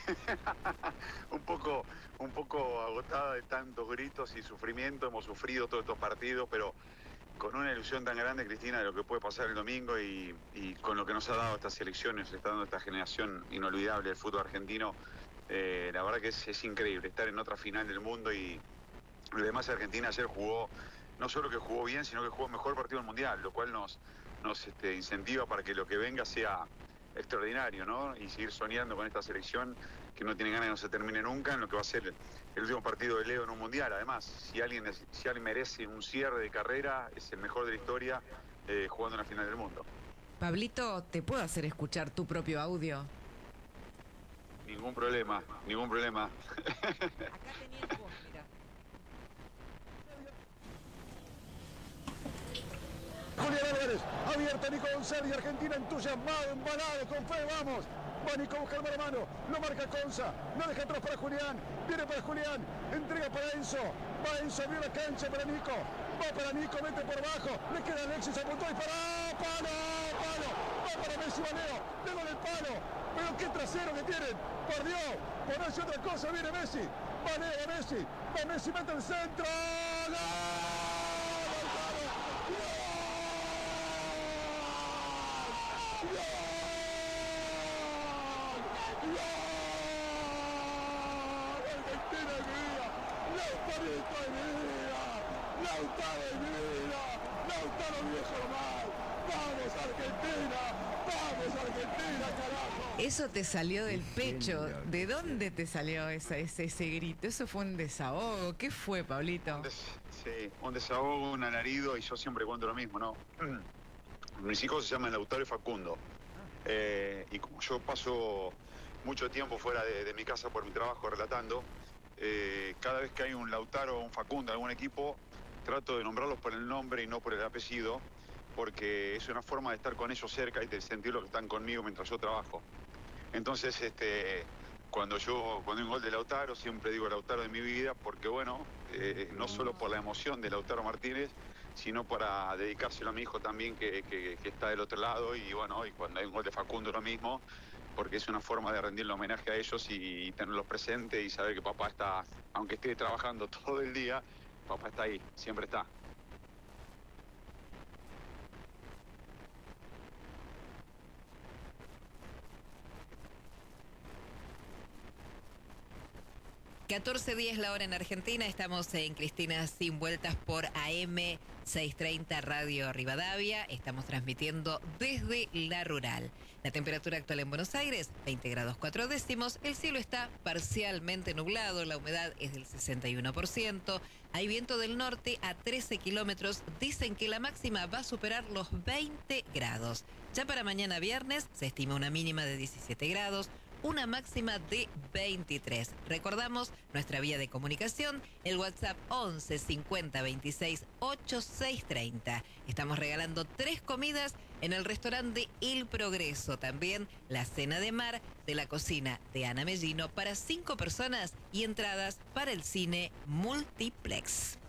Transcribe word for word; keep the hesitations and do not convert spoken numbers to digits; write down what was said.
un poco, un poco agotada de tantos gritos y sufrimiento. Hemos sufrido todos estos partidos, pero con una ilusión tan grande, Cristina, de lo que puede pasar el domingo y, y con lo que nos ha dado estas selecciones, está dando esta generación inolvidable del fútbol argentino. Eh, la verdad que es, es increíble estar en otra final del mundo y además Argentina ayer jugó, no solo que jugó bien, sino que jugó el mejor partido del Mundial, lo cual nos, nos este, incentiva para que lo que venga sea extraordinario, ¿no? Y seguir soñando con esta selección que no tiene ganas de que no se termine nunca, en lo que va a ser el último partido de Leo en un Mundial. Además, si alguien, si alguien merece un cierre de carrera, es el mejor de la historia eh, jugando en la final del mundo. Pablito, ¿te puedo hacer escuchar tu propio audio? Ningún problema, ningún problema. Acá tenías vos, mira. Julián Álvarez, abierto Nico González, Argentina entusiasmado, embalado, con fe, vamos. Va Nico a buscar mano a mano, lo marca Conza, no deja atrás para Julián, viene para Julián, entrega para Enzo, va Enzo, abrió la cancha para Nico, va para Nico, mete por abajo, le queda Alexis, apuntó y para, palo, palo, va para Messi, va Leo, Leo en el palo, pero qué trasero que tienen, por Dios, por hacer otra cosa, viene Messi, va Leo, va Messi, va Messi, mete el centro, ¡gol! Lautaro de mi vida, Lautaro viejo normal, vamos Argentina, vamos Argentina, carajo. Eso te salió del pecho. ¿De dónde te salió esa, ese, ese grito? Eso fue un desahogo. ¿Qué fue, Pablito? Un des, sí, un desahogo, un alarido, y yo siempre cuento lo mismo, ¿no? Mis hijos se llaman Lautaro y Facundo. Eh, y como yo paso mucho tiempo fuera de, de mi casa por mi trabajo relatando, eh, cada vez que hay un Lautaro o un Facundo en algún equipo, trato de nombrarlos por el nombre y no por el apellido, porque es una forma de estar con ellos cerca y de sentirlo que están conmigo mientras yo trabajo. Entonces, este, cuando yo, cuando hay un gol de Lautaro, siempre digo Lautaro de mi vida, porque bueno, eh, no solo por la emoción de Lautaro Martínez, sino para dedicárselo a mi hijo también, que, que, que está del otro lado, y bueno, y cuando hay un gol de Facundo lo mismo, porque es una forma de rendirle homenaje a ellos y, y tenerlos presentes y saber que papá está, aunque esté trabajando todo el día, papá está ahí, siempre está. catorce diez la hora en Argentina, estamos en Cristina Sin Vueltas por A M seiscientos treinta Radio Rivadavia, estamos transmitiendo desde La Rural. La temperatura actual en Buenos Aires, veinte grados cuatro décimos, el cielo está parcialmente nublado, la humedad es del sesenta y uno por ciento, hay viento del norte a trece kilómetros, dicen que la máxima va a superar los veinte grados. Ya para mañana viernes se estima una mínima de diecisiete grados, una máxima de veintitrés. Recordamos nuestra vía de comunicación, el WhatsApp once cincuenta veintiséis ochenta y seis treinta. Estamos regalando tres comidas en el restaurante El Progreso. También la cena de mar de la cocina de Ana Mellino para cinco personas y entradas para el cine Multiplex.